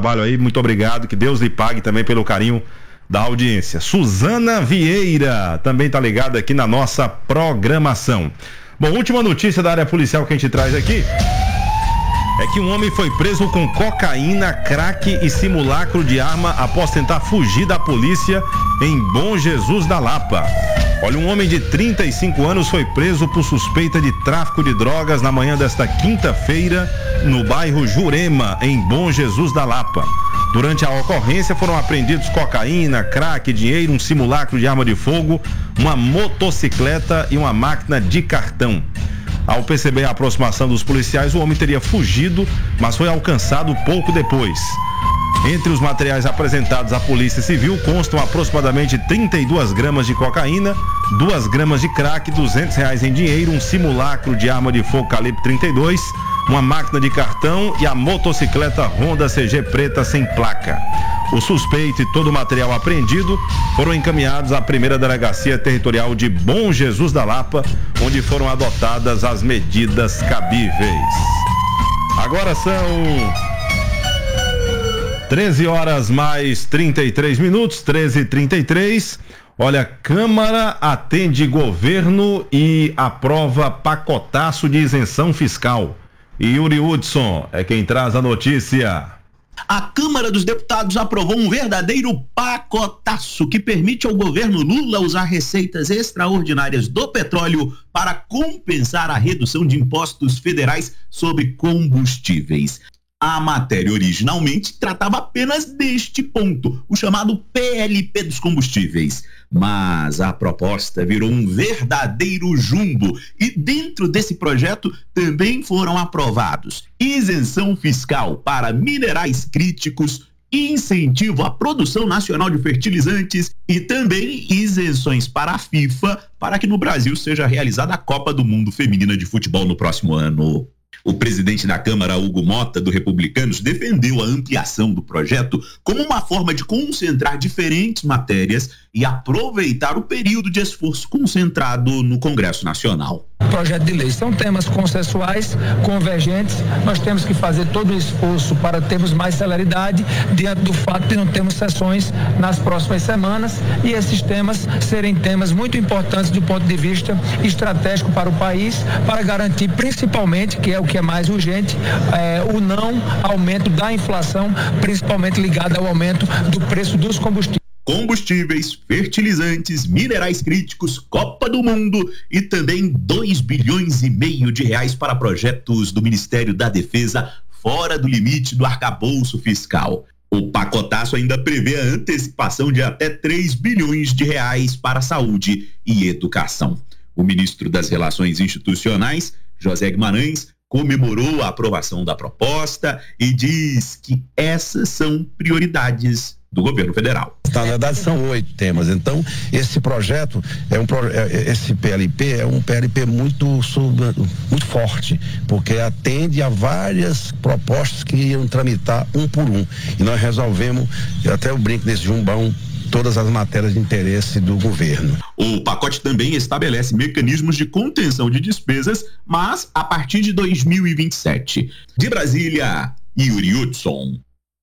trabalho aí, muito obrigado, que Deus lhe pague também pelo carinho da audiência. Suzana Vieira também tá ligada aqui na nossa programação. Bom, última notícia da área policial que a gente traz aqui é que um homem foi preso com cocaína, crack e simulacro de arma após tentar fugir da polícia em Bom Jesus da Lapa. Olha, um homem de 35 anos foi preso por suspeita de tráfico de drogas na manhã desta quinta-feira no bairro Jurema, em Bom Jesus da Lapa. Durante a ocorrência foram apreendidos cocaína, crack, dinheiro, um simulacro de arma de fogo, uma motocicleta e uma máquina de cartão. Ao perceber a aproximação dos policiais, o homem teria fugido, mas foi alcançado pouco depois. Entre os materiais apresentados à Polícia Civil constam aproximadamente 32 gramas de cocaína, 2 gramas de crack, R$200 em dinheiro, um simulacro de arma de fogo calibre 32, uma máquina de cartão e a motocicleta Honda CG preta sem placa. O suspeito e todo o material apreendido foram encaminhados à primeira delegacia territorial de Bom Jesus da Lapa, onde foram adotadas as medidas cabíveis. Agora são 13 horas mais 33 minutos, 13h33. Olha, Câmara atende governo e aprova pacotaço de isenção fiscal. E Yuri Hudson é quem traz a notícia. A Câmara dos Deputados aprovou um verdadeiro pacotaço que permite ao governo Lula usar receitas extraordinárias do petróleo para compensar a redução de impostos federais sobre combustíveis. A matéria originalmente tratava apenas deste ponto, o chamado PLP dos combustíveis. Mas a proposta virou um verdadeiro jumbo e dentro desse projeto também foram aprovados isenção fiscal para minerais críticos, incentivo à produção nacional de fertilizantes e também isenções para a FIFA para que no Brasil seja realizada a Copa do Mundo Feminina de Futebol no próximo ano. O presidente da Câmara, Hugo Mota, do Republicanos, defendeu a ampliação do projeto como uma forma de concentrar diferentes matérias e aproveitar o período de esforço concentrado no Congresso Nacional. Projeto de lei são temas consensuais, convergentes. Nós temos que fazer todo o esforço para termos mais celeridade diante do fato de não termos sessões nas próximas semanas e esses temas serem temas muito importantes do ponto de vista estratégico para o país, para garantir principalmente, que é o que é mais urgente, o não aumento da inflação, principalmente ligado ao aumento do preço dos combustíveis. Combustíveis, fertilizantes, minerais críticos, Copa do Mundo e também 2,5 bilhões de reais para projetos do Ministério da Defesa fora do limite do arcabouço fiscal. O pacotaço ainda prevê a antecipação de até 3 bilhões de reais para saúde e educação. O ministro das Relações Institucionais, José Guimarães, comemorou a aprovação da proposta e diz que essas são prioridades do governo federal. Na verdade são 8 temas, então esse projeto esse PLP é um PLP muito forte, porque atende a várias propostas que iam tramitar um por um, e nós resolvemos, até eu brinco nesse jumbão, todas as matérias de interesse do governo. O pacote também estabelece mecanismos de contenção de despesas, mas a partir de 2027. De Brasília, Yuri Hudson.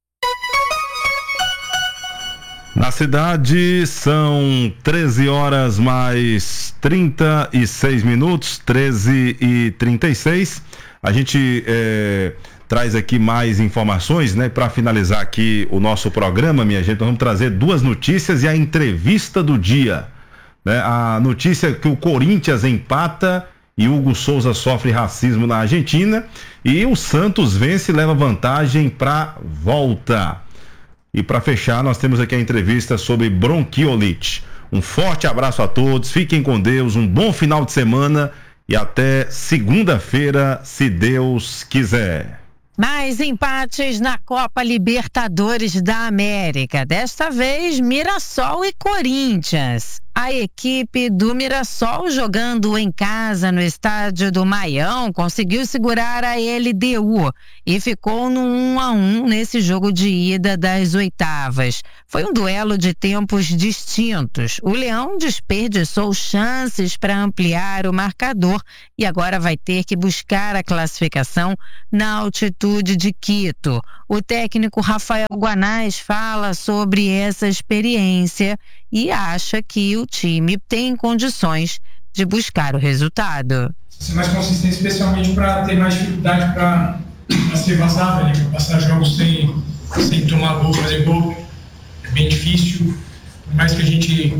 Na cidade são 13 horas mais 36 minutos, 13h36. A gente traz aqui mais informações, né? Para finalizar aqui o nosso programa, minha gente, nós vamos trazer 2 notícias e a entrevista do dia, né? A notícia é que o Corinthians empata e Hugo Souza sofre racismo na Argentina e o Santos vence e leva vantagem para volta. E para fechar, nós temos aqui a entrevista sobre bronquiolite. Um forte abraço a todos, fiquem com Deus, um bom final de semana e até segunda-feira, se Deus quiser. Mais empates na Copa Libertadores da América. Desta vez, Mirassol e Corinthians. A equipe do Mirassol, jogando em casa no estádio do Maião, conseguiu segurar a LDU e ficou no 1-1 nesse jogo de ida das oitavas. Foi um duelo de tempos distintos. O Leão desperdiçou chances para ampliar o marcador e agora vai ter que buscar a classificação na altitude de Quito. O técnico Rafael Guanais fala sobre essa experiência e acha que o time tem condições de buscar o resultado. Ser mais consistente, especialmente para ter mais dificuldade para ser vazado, né? Passar jogos sem tomar gol, fazer gol, é bem difícil, por mais que a gente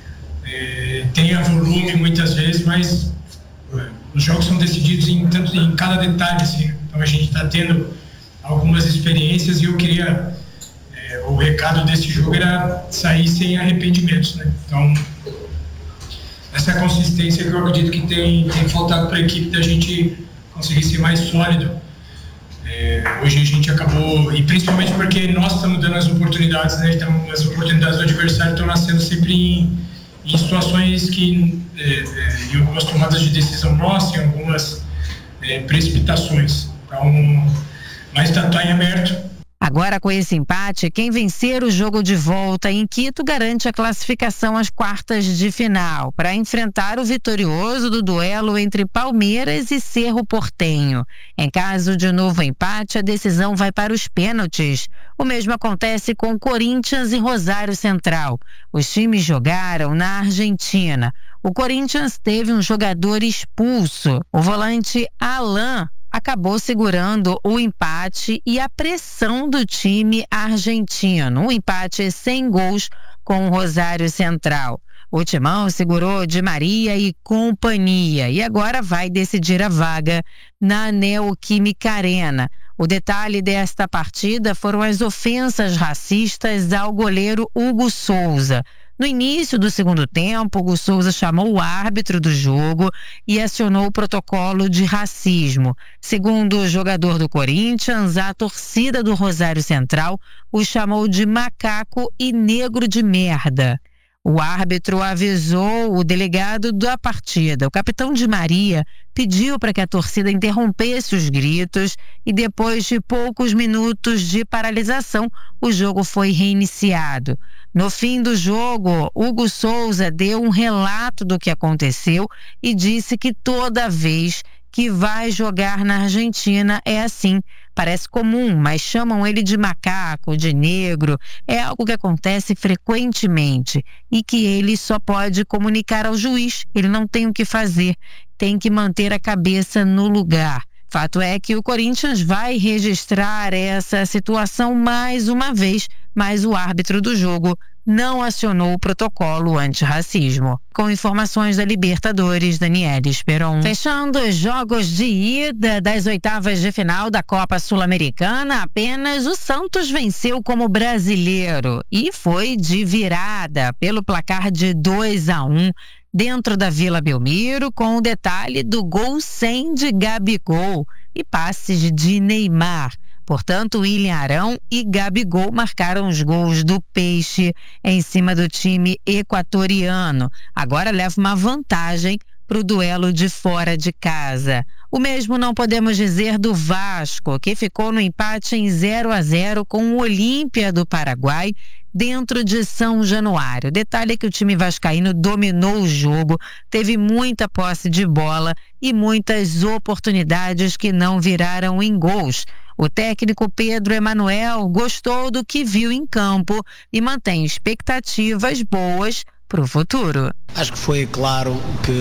tenha volume muitas vezes, mas os jogos são decididos em cada detalhe, assim. Então a gente está tendo algumas experiências e eu queria... o recado desse jogo era sair sem arrependimentos, né? Então, essa é a consistência que eu acredito que tem faltado para a equipe da gente conseguir ser mais sólido. Hoje a gente acabou, e principalmente porque nós estamos dando as oportunidades, né? Então, as oportunidades do adversário estão nascendo sempre em situações em algumas tomadas de decisão nossa, em algumas precipitações. Então, mas está em aberto. Agora, com esse empate, quem vencer o jogo de volta em Quito garante a classificação às quartas de final, para enfrentar o vitorioso do duelo entre Palmeiras e Cerro Porteño. Em caso de novo empate, a decisão vai para os pênaltis. O mesmo acontece com Corinthians e Rosário Central. Os times jogaram na Argentina. O Corinthians teve um jogador expulso. O volante Alan acabou segurando o empate e a pressão do time argentino. Um empate sem gols com o Rosário Central. O Timão segurou Di Maria e companhia e agora vai decidir a vaga na Neoquímica Arena. O detalhe desta partida foram as ofensas racistas ao goleiro Hugo Souza. No início do segundo tempo, Hugo Souza chamou o árbitro do jogo e acionou o protocolo de racismo. Segundo o jogador do Corinthians, a torcida do Rosário Central o chamou de macaco e negro de merda. O árbitro avisou o delegado da partida. O capitão Di Maria pediu para que a torcida interrompesse os gritos e depois de poucos minutos de paralisação, o jogo foi reiniciado. No fim do jogo, Hugo Souza deu um relato do que aconteceu e disse que toda vez que vai jogar na Argentina é assim. Parece comum, mas chamam ele de macaco, de negro. É algo que acontece frequentemente e que ele só pode comunicar ao juiz. Ele não tem o que fazer, tem que manter a cabeça no lugar. Fato é que o Corinthians vai registrar essa situação mais uma vez, mas o árbitro do jogo não acionou o protocolo antirracismo. Com informações da Libertadores, Daniela Esperon. Fechando os jogos de ida das oitavas de final da Copa Sul-Americana, apenas o Santos venceu como brasileiro e foi de virada pelo placar de 2-1 dentro da Vila Belmiro, com o detalhe do gol sem de Gabigol e passes de Neymar. Portanto, William Arão e Gabigol marcaram os gols do Peixe em cima do time equatoriano. Agora leva uma vantagem para o duelo de fora de casa. O mesmo não podemos dizer do Vasco, que ficou no empate em 0-0 com o Olímpia do Paraguai, dentro de São Januário. Detalhe é que o time vascaíno dominou o jogo, teve muita posse de bola e muitas oportunidades que não viraram em gols. O técnico Pedro Emanuel gostou do que viu em campo e mantém expectativas boas para o futuro. Acho que foi claro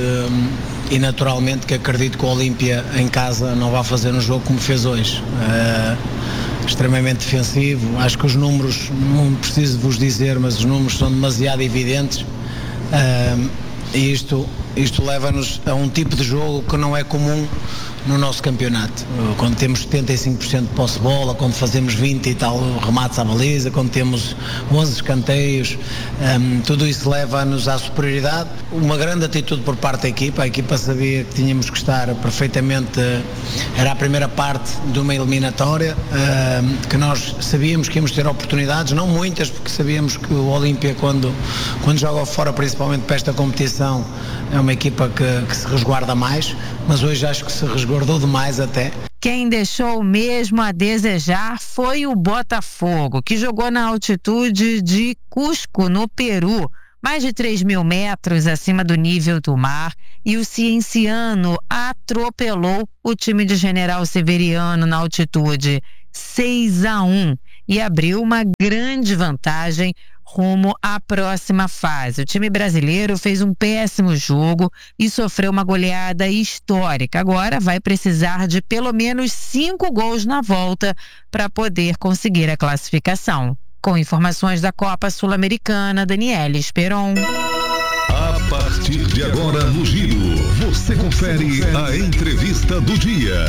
e naturalmente que acredito que o Olímpia em casa não vai fazer um jogo como fez hoje. Extremamente defensivo. Acho que os números, não preciso vos dizer, mas os números são demasiado evidentes. E isto leva-nos a um tipo de jogo que não é comum no nosso campeonato. Quando temos 75% de posse de bola, quando fazemos 20 e tal remates à baliza, quando temos 11 escanteios, tudo isso leva-nos à superioridade. Uma grande atitude por parte da equipa. A equipa sabia que tínhamos que estar perfeitamente, era a primeira parte de uma eliminatória, que nós sabíamos que íamos ter oportunidades, não muitas, porque sabíamos que o Olímpia, quando joga fora, principalmente para esta competição, é uma equipa que se resguarda mais, mas hoje acho que se resguardou demais até. Quem deixou mesmo a desejar foi o Botafogo, que jogou na altitude de Cusco, no Peru, mais de 3.000 metros acima do nível do mar, e o Cienciano atropelou o time de General Severiano na altitude 6-1 e abriu uma grande vantagem rumo à próxima fase. O time brasileiro fez um péssimo jogo e sofreu uma goleada histórica. Agora vai precisar de pelo menos 5 gols na volta para poder conseguir a classificação. Com informações da Copa Sul-Americana, Daniela Esperon. A partir de agora no Giro, você confere a entrevista do dia.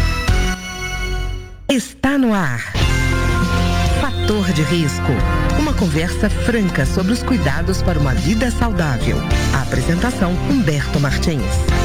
Está no ar. Fator de risco. Uma conversa franca sobre os cuidados para uma vida saudável. A apresentação, Humberto Martins.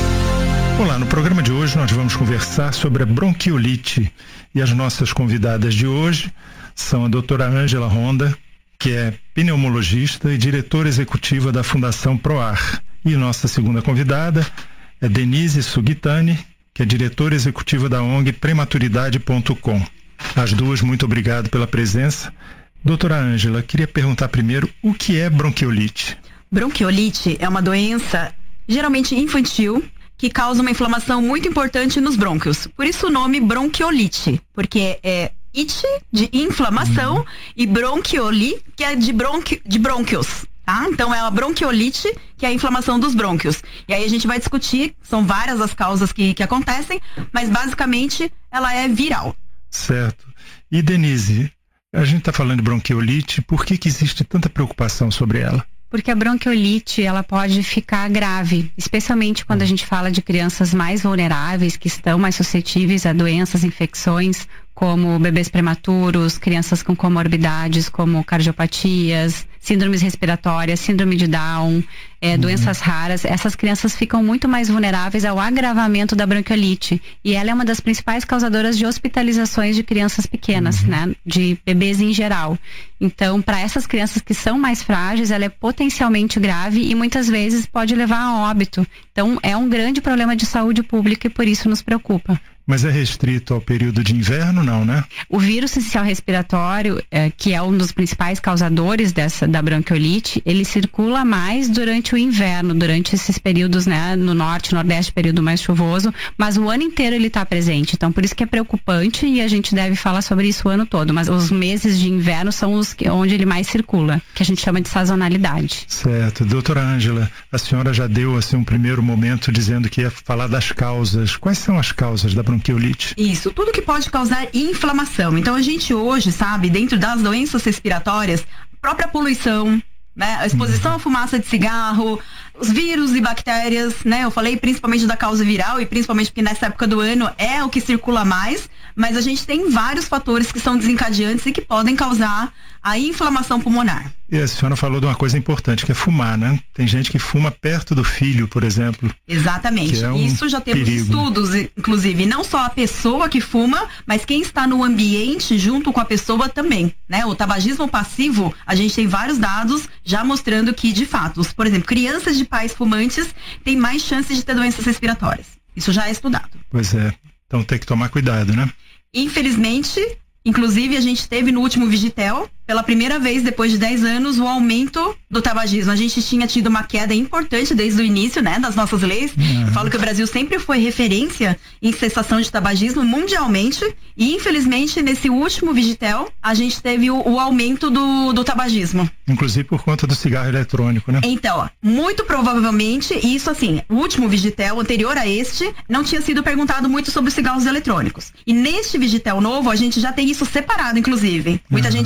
Olá, no programa de hoje nós vamos conversar sobre a bronquiolite. E as nossas convidadas de hoje são a doutora Ângela Ronda, que é pneumologista e diretora executiva da Fundação Proar. E nossa segunda convidada é Denise Sugitani, que é diretora executiva da ONG Prematuridade.com. As duas, muito obrigado pela presença. Doutora Ângela, queria perguntar primeiro, o que é bronquiolite? Bronquiolite é uma doença geralmente infantil que causa uma inflamação muito importante nos brônquios. Por isso o nome bronquiolite, porque é it de inflamação e bronquioli, que é de brônquios. Tá? Então é a bronquiolite, que é a inflamação dos brônquios. E aí a gente vai discutir, são várias as causas que acontecem, mas basicamente ela é viral. Certo. E Denise, a gente está falando de bronquiolite, por que existe tanta preocupação sobre ela? Porque a bronquiolite, ela pode ficar grave, especialmente quando a gente fala de crianças mais vulneráveis, que estão mais suscetíveis a doenças, infecções, como bebês prematuros, crianças com comorbidades como cardiopatias, síndromes respiratórias, síndrome de Down, doenças raras. Essas crianças ficam muito mais vulneráveis ao agravamento da bronquiolite. E ela é uma das principais causadoras de hospitalizações de crianças pequenas, né? De bebês em geral. Então, para essas crianças que são mais frágeis, ela é potencialmente grave e muitas vezes pode levar a óbito. Então, é um grande problema de saúde pública e por isso nos preocupa. Mas é restrito ao período de inverno, não, né? O vírus sincicial respiratório, que é um dos principais causadores da bronquiolite, ele circula mais durante o inverno, durante esses períodos, né? No norte, nordeste, período mais chuvoso, mas o ano inteiro ele está presente. Então, por isso que é preocupante e a gente deve falar sobre isso o ano todo. Mas os meses de inverno são os onde ele mais circula, que a gente chama de sazonalidade. Certo. Doutora Ângela, a senhora já deu assim um primeiro momento dizendo que ia falar das causas. Quais são as causas da bronquiolite? Isso, tudo que pode causar inflamação. Então a gente hoje sabe, dentro das doenças respiratórias, a própria poluição, né? A exposição à fumaça de cigarro, os vírus e bactérias, né? Eu falei principalmente da causa viral e principalmente porque nessa época do ano é o que circula mais, mas a gente tem vários fatores que são desencadeantes e que podem causar a inflamação pulmonar. E a senhora falou de uma coisa importante, que é fumar, né? Tem gente que fuma perto do filho, por exemplo. Exatamente. Isso já temos perigo. Estudos, inclusive, não só a pessoa que fuma, mas quem está no ambiente junto com a pessoa também, né? O tabagismo passivo, a gente tem vários dados já mostrando que, de fato, por exemplo, crianças de pais fumantes têm mais chances de ter doenças respiratórias. Isso já é estudado. Pois é. Então tem que tomar cuidado, né? Infelizmente, inclusive a gente teve no último Vigitel, pela primeira vez depois de 10 anos, o aumento do tabagismo. A gente tinha tido uma queda importante desde o início, né, das nossas leis. Eu falo que o Brasil sempre foi referência em cessação de tabagismo mundialmente e infelizmente nesse último Vigitel a gente teve o aumento do tabagismo. Inclusive por conta do cigarro eletrônico, né? Então, muito provavelmente, isso assim, o último Vigitel anterior a este não tinha sido perguntado muito sobre os cigarros eletrônicos. E neste Vigitel novo a gente já tem isso separado, inclusive. Muita gente achando que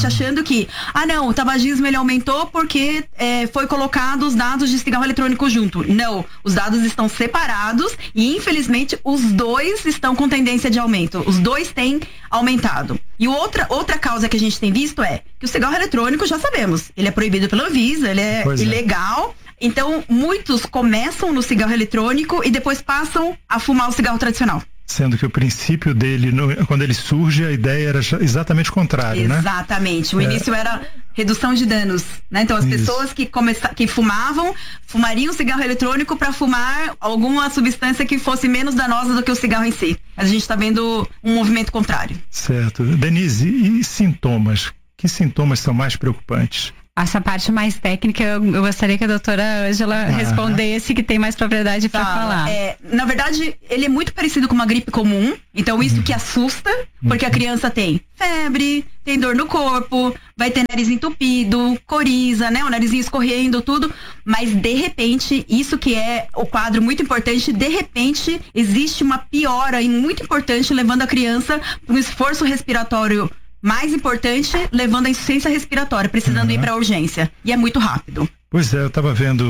que, não, o tabagismo ele aumentou porque foi colocado os dados de cigarro eletrônico junto. Não, os dados estão separados e infelizmente os dois estão com tendência de aumento. Os dois têm aumentado. E outra causa que a gente tem visto é que o cigarro eletrônico, já sabemos, ele é proibido pela Anvisa, ele é ilegal. Então, muitos começam no cigarro eletrônico e depois passam a fumar o cigarro tradicional. Sendo que o princípio dele, quando ele surge, a ideia era exatamente o contrário, né? Exatamente. O início era redução de danos, né? Então, as pessoas que fumariam cigarro eletrônico para fumar alguma substância que fosse menos danosa do que o cigarro em si. Mas a gente está vendo um movimento contrário. Certo. Denise, e sintomas? Que sintomas são mais preocupantes? Essa parte mais técnica, eu gostaria que a doutora Ângela respondesse, que tem mais propriedade para falar. Na verdade, ele é muito parecido com uma gripe comum, então isso que assusta, porque a criança tem febre, tem dor no corpo, vai ter nariz entupido, coriza, né? O narizinho escorrendo, tudo, mas de repente, isso que é o quadro muito importante, de repente existe uma piora muito importante, levando a criança para um esforço respiratório mais importante, levando a insuficiência respiratória, precisando ir para a urgência. E é muito rápido. Pois é, eu estava vendo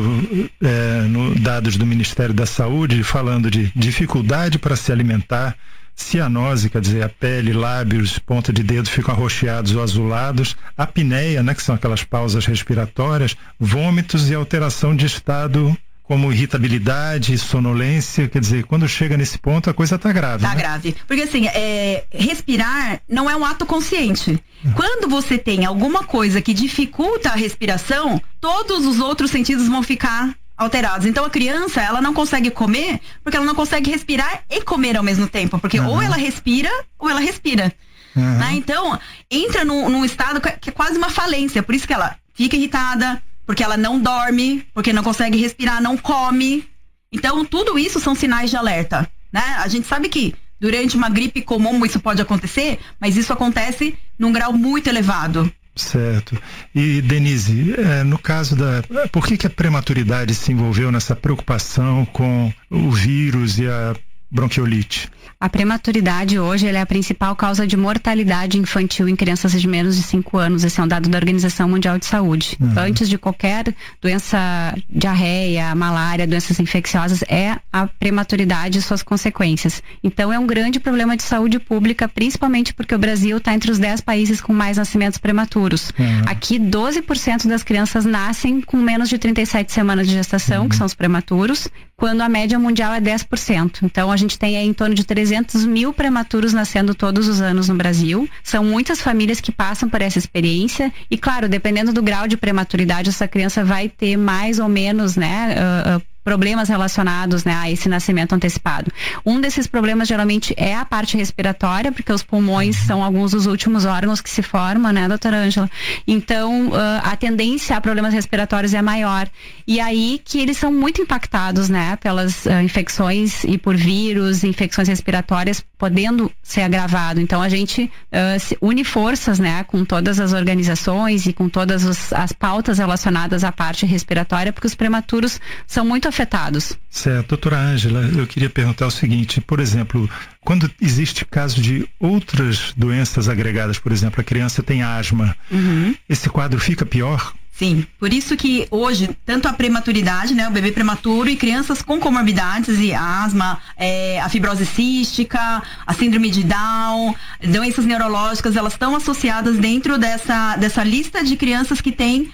dados do Ministério da Saúde falando de dificuldade para se alimentar, cianose, quer dizer, a pele, lábios, ponta de dedo ficam arroxeados ou azulados, apneia, né, que são aquelas pausas respiratórias, vômitos e alteração de estado, como irritabilidade, sonolência, quer dizer, quando chega nesse ponto a coisa tá grave. Tá, né? Grave. Porque assim, respirar não é um ato consciente. Quando você tem alguma coisa que dificulta a respiração, todos os outros sentidos vão ficar alterados. Então a criança, ela não consegue comer porque ela não consegue respirar e comer ao mesmo tempo, porque ou ela respira ou ela respira. Né? Então, entra num estado que é quase uma falência, por isso que ela fica irritada, porque ela não dorme, porque não consegue respirar, não come. Então, tudo isso são sinais de alerta, né? A gente sabe que durante uma gripe comum isso pode acontecer, mas isso acontece num grau muito elevado. Certo. E, Denise, no caso por que a prematuridade se envolveu nessa preocupação com o vírus e a bronquiolite? A prematuridade hoje é a principal causa de mortalidade infantil em crianças de menos de 5 anos. Esse é um dado da Organização Mundial de Saúde. Antes de qualquer doença, diarreia, malária, doenças infecciosas, é a prematuridade e suas consequências. Então é um grande problema de saúde pública, principalmente porque o Brasil está entre os 10 países com mais nascimentos prematuros. Aqui 12% das crianças nascem com menos de 37 semanas de gestação, que são os prematuros, quando a média mundial é 10%. Então a gente tem aí em torno de 300 mil prematuros nascendo todos os anos no Brasil. São muitas famílias que passam por essa experiência e, claro, dependendo do grau de prematuridade, essa criança vai ter mais ou menos, né, problemas relacionados, né, a esse nascimento antecipado. Um desses problemas geralmente é a parte respiratória, porque os pulmões são alguns dos últimos órgãos que se formam, né, doutora Ângela? Então, a tendência a problemas respiratórios é maior. E aí que eles são muito impactados, né, pelas infecções e por vírus, infecções respiratórias podendo ser agravado. Então, a gente une forças, né, com todas as organizações e com todas as pautas relacionadas à parte respiratória, porque os prematuros são muito afetados. Certo. Doutora Ângela, eu queria perguntar o seguinte, por exemplo, quando existe caso de outras doenças agregadas, por exemplo, a criança tem asma, esse quadro fica pior? Sim, por isso que hoje, tanto a prematuridade, né, o bebê prematuro e crianças com comorbidades e asma, a fibrose cística, a síndrome de Down, doenças neurológicas, elas estão associadas dentro dessa lista de crianças que têm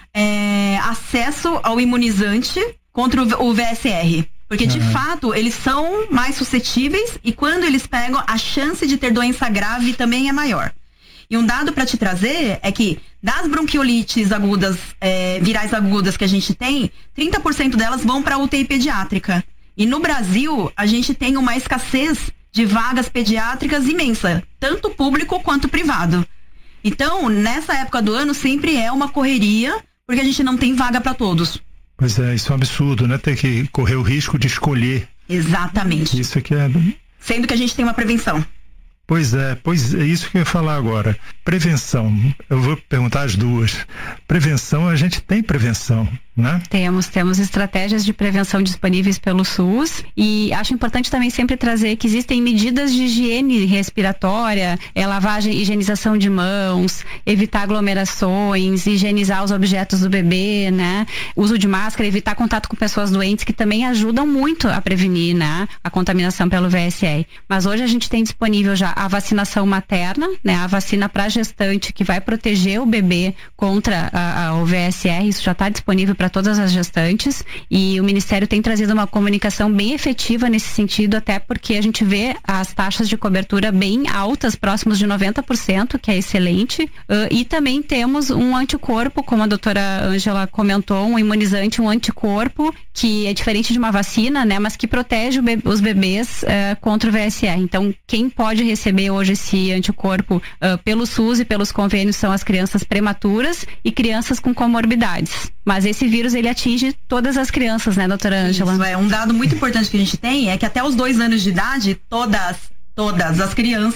acesso ao imunizante contra o VSR. Porque, de fato, eles são mais suscetíveis e quando eles pegam, a chance de ter doença grave também é maior. E um dado para te trazer é que das bronquiolites agudas, virais agudas que a gente tem, 30% delas vão para a UTI pediátrica. E no Brasil, a gente tem uma escassez de vagas pediátricas imensa, tanto público quanto privado. Então, nessa época do ano, sempre é uma correria, porque a gente não tem vaga para todos. Pois é, isso é um absurdo, né? Ter que correr o risco de escolher. Exatamente. Isso aqui é... Sendo que a gente tem uma prevenção. Pois é isso que eu ia falar agora. Prevenção, eu vou perguntar as duas. Prevenção, a gente tem prevenção. né? Temos estratégias de prevenção disponíveis pelo SUS, e acho importante também sempre trazer que existem medidas de higiene respiratória, lavagem, higienização de mãos, evitar aglomerações, higienizar os objetos do bebê, né? Uso de máscara, evitar contato com pessoas doentes, que também ajudam muito a prevenir, né, a contaminação pelo VSR. Mas hoje a gente tem disponível já a vacinação materna, né, a vacina para gestante, que vai proteger o bebê contra o VSR. Isso já está disponível para todas as gestantes, e o Ministério tem trazido uma comunicação bem efetiva nesse sentido, até porque a gente vê as taxas de cobertura bem altas, próximos de 90%, que é excelente, e também temos um anticorpo, como a doutora Ângela comentou, um imunizante, um anticorpo, que é diferente de uma vacina, né, mas que protege os bebês contra o VSR. Então, quem pode receber hoje esse anticorpo pelo SUS e pelos convênios são as crianças prematuras e crianças com comorbidades. Mas esse vírus, ele atinge todas as crianças, né, doutora Ângela? Isso, um dado muito importante que a gente tem é que até os 2 anos de idade, todas as crianças